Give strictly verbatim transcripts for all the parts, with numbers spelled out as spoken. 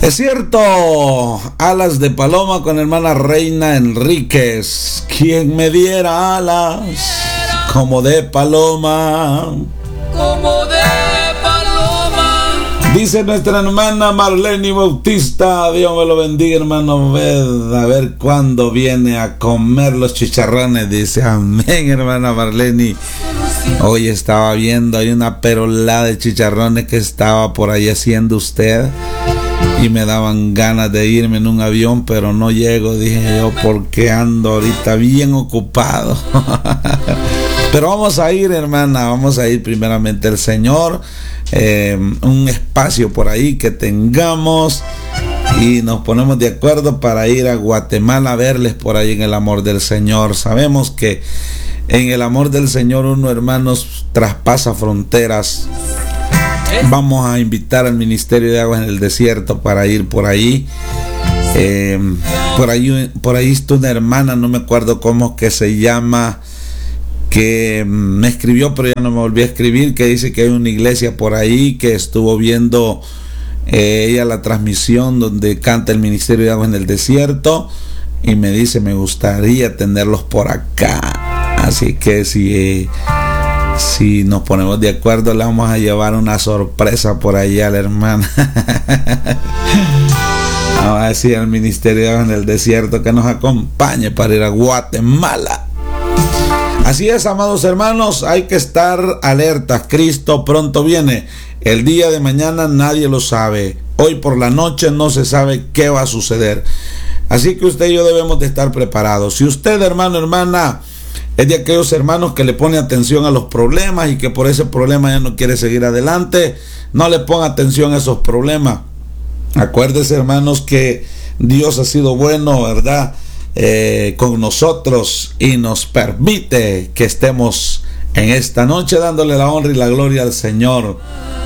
Es cierto, alas de paloma con hermana Reina Enríquez. Quien me diera alas como de paloma, como de paloma. Dice nuestra hermana Marlene Bautista, Dios me lo bendiga, hermano Ved, a ver cuándo viene a comer los chicharrones. Dice, amén, hermana Marlene. Hoy estaba viendo, hay una perolada de chicharrones que estaba por ahí haciendo usted, y me daban ganas de irme en un avión, pero no llego, dije yo, porque ando ahorita bien ocupado. Pero vamos a ir, hermana, vamos a ir primeramente el Señor, eh, un espacio por ahí que tengamos, y nos ponemos de acuerdo para ir a Guatemala a verles por ahí en el amor del Señor. Sabemos que en el amor del Señor uno, hermanos, traspasa fronteras. Vamos a invitar al Ministerio de Aguas en el Desierto para ir por ahí. Eh, por ahí, por ahí está una hermana, no me acuerdo cómo que se llama, que me escribió, pero ya no me volví a escribir, que dice que hay una iglesia por ahí, que estuvo viendo eh, ella la transmisión donde canta el Ministerio de Aguas en el Desierto, y me dice, me gustaría tenerlos por acá. Así que si... Eh, Si nos ponemos de acuerdo, le vamos a llevar una sorpresa por allá a la hermana. Vamos a decir al Ministerio en el Desierto que nos acompañe para ir a Guatemala. Así es, amados hermanos, hay que estar alertas. Cristo pronto viene. El día de mañana nadie lo sabe. Hoy por la noche no se sabe qué va a suceder. Así que usted y yo debemos de estar preparados. Si usted, hermano, hermana, es de aquellos hermanos que le pone atención a los problemas y que por ese problema ya no quiere seguir adelante, no le ponga atención a esos problemas. Acuérdese, hermanos, que Dios ha sido bueno, ¿verdad? Eh, con nosotros, y nos permite que estemos en esta noche dándole la honra y la gloria al Señor.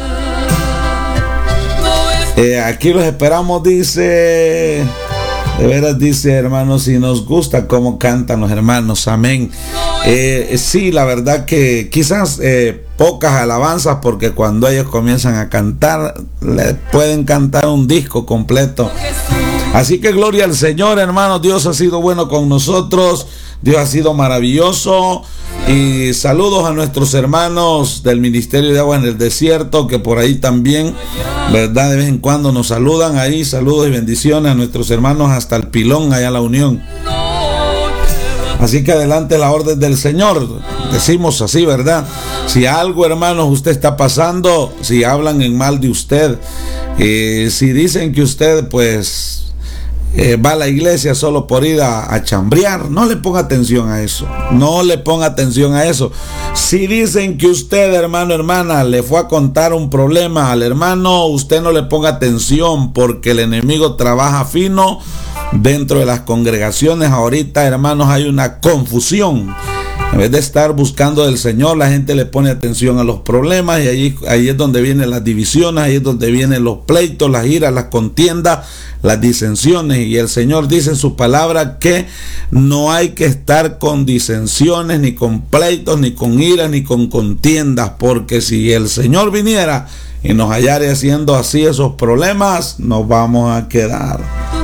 Eh, aquí los esperamos, dice... De veras, dice, hermanos, si nos gusta cómo cantan los hermanos, amén. Eh, sí, la verdad que quizás eh, pocas alabanzas, porque cuando ellos comienzan a cantar, le pueden cantar un disco completo. Así que gloria al Señor, hermanos. Dios ha sido bueno con nosotros, Dios ha sido maravilloso. Y saludos a nuestros hermanos del Ministerio de Agua en el Desierto, que por ahí también, ¿verdad?, de vez en cuando nos saludan ahí. Saludos y bendiciones a nuestros hermanos hasta el Pilón, allá a la Unión. Así que adelante la orden del Señor. Decimos así, ¿verdad? Si algo, hermanos, usted está pasando, si hablan en mal de usted, eh, si dicen que usted, pues... Eh, va a la iglesia solo por ir a, a chambrear, no le ponga atención a eso, no le ponga atención a eso. Si dicen que usted, hermano, hermana, le fue a contar un problema al hermano, usted no le ponga atención, porque el enemigo trabaja fino dentro de las congregaciones. Ahorita, hermanos, hay una confusión. En vez de estar buscando del Señor, la gente le pone atención a los problemas, y ahí, ahí es donde vienen las divisiones, ahí es donde vienen los pleitos, las iras, las contiendas, las disensiones. Y el Señor dice en su palabra que no hay que estar con disensiones, ni con pleitos, ni con iras, ni con contiendas, porque si el Señor viniera y nos hallare haciendo así esos problemas, nos vamos a quedar.